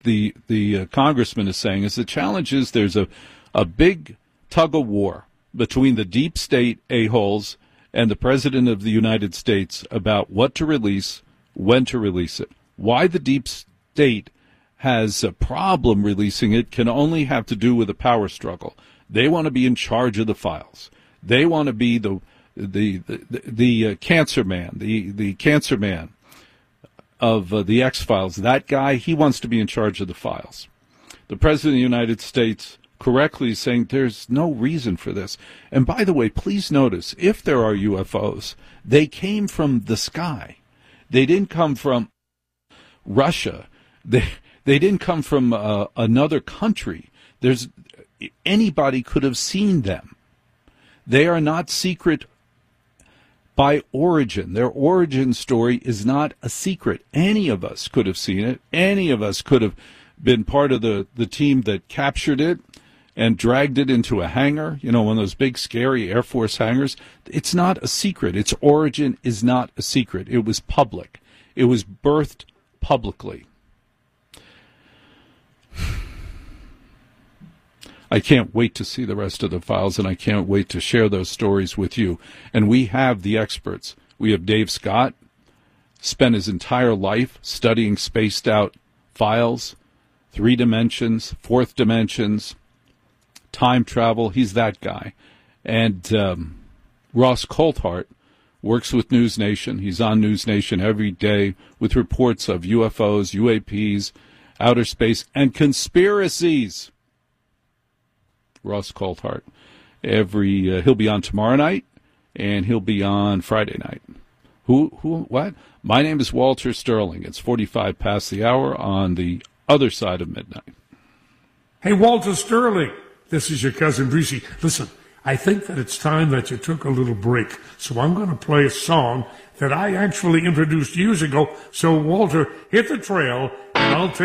the congressman is saying is the challenge is there's a big tug of war between the deep state a-holes and the President of the United States about what to release, when to release it. Why the deep state has a problem releasing it can only have to do with a power struggle. They want to be in charge of the files. They want to be the cancer man, the cancer man of the X-Files. That guy, he wants to be in charge of the files. The President of the United States correctly saying there's no reason for this. And by the way, please notice, if there are UFOs, they came from the sky. They didn't come from Russia. They didn't come from another country. Anybody could have seen them. They are not secret by origin. Their origin story is not a secret. Any of us could have seen it. Any of us could have been part of the team that captured it and dragged it into a hangar, one of those big, scary Air Force hangars. It's not a secret. Its origin is not a secret. It was public. It was birthed publicly. I can't wait to see the rest of the files, and I can't wait to share those stories with you. And we have the experts. We have Dave Scott, spent his entire life studying spaced-out files, 3 dimensions, 4th dimensions, time travel. He's that guy. And Ross Coulthart works with News Nation. He's on News Nation every day with reports of UFOs, UAPs, outer space, and conspiracies. Ross Coulthart. He'll be on tomorrow night, and he'll be on Friday night. What? My name is Walter Sterling. It's 45 past the hour on the other side of midnight. Hey, Walter Sterling. This is your cousin Brucey. Listen, I think that it's time that you took a little break. So I'm going to play a song that I actually introduced years ago. So, Walter, hit the trail, and I'll take